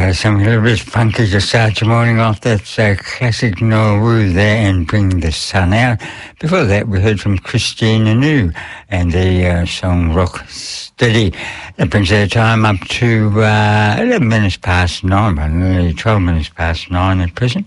Something a little bit funky to start your morning off. That's classic Norwoo there and Bring the Sun Out. Before that, we heard from Christine Anu and the song Rock Steady. That brings our time up to 11 minutes past 9, but nearly 12 minutes past 9 at present.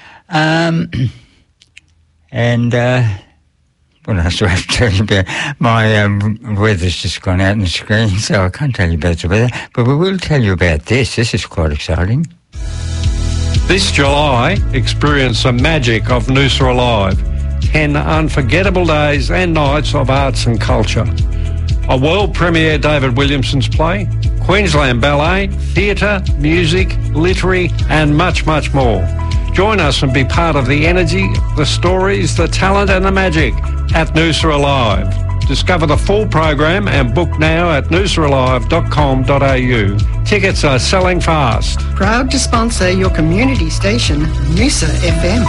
What else do I have to tell you about? My weather's just gone out on the screen, so I can't tell you about the weather. But we will tell you about this. This is quite exciting. This July, experience the magic of Noosa Alive. 10 unforgettable days and nights of arts and culture. A world premiere David Williamson's play, Queensland Ballet, theatre, music, literary and much, much more. Join us and be part of the energy, the stories, the talent and the magic at Noosa Alive. Discover the full program and book now at noosaalive.com.au. Tickets are selling fast. Proud to sponsor your community station, Noosa FM.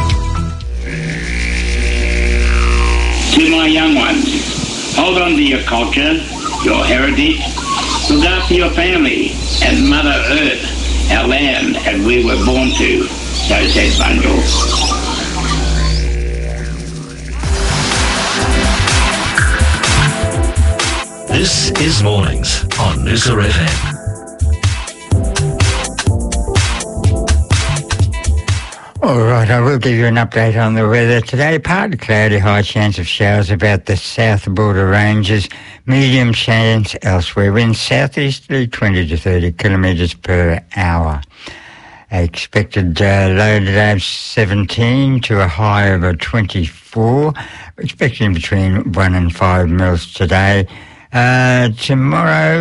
To my young ones, hold on to your culture, your heritage, look after your family and Mother Earth, our land, as we were born to. So says Bungle. This is Mornings on Noosa FM. All right, I will give you an update on the weather today. Partly cloudy, high chance of showers about the south border ranges. Medium chance elsewhere. Winds southeasterly 20 to 30 kilometres per hour. Expected low today of 17 to a high of 24. Expecting between 1 and 5 mils today. Tomorrow,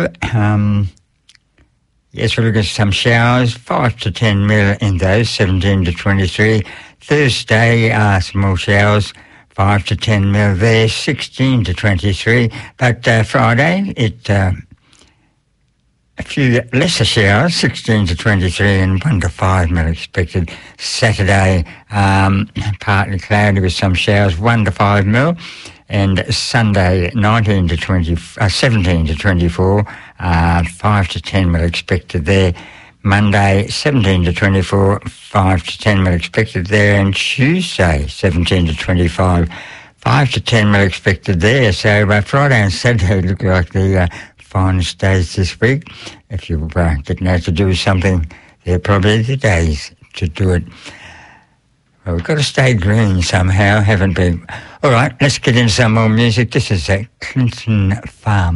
yes, we'll look at some showers, 5 to 10 mil in those, 17 to 23. Thursday, small showers, 5 to 10 mil there, 16 to 23. But Friday, a few lesser showers, 16 to 23 and 1 to 5 mil expected. Saturday, partly cloudy with some showers, 1 to 5 mil. And Sunday, 17 to 24, 5 to 10 mil expected there. Monday, 17 to 24, 5 to 10 mil expected there. And Tuesday, 17 to 25, 5 to 10 mil expected there. So Friday and Saturday look like the finest days this week. If you didn't have to do something, they're probably the days to do it. Well, we've got to stay green somehow, haven't we? All right, let's get into some more music. This is Clinton Farm.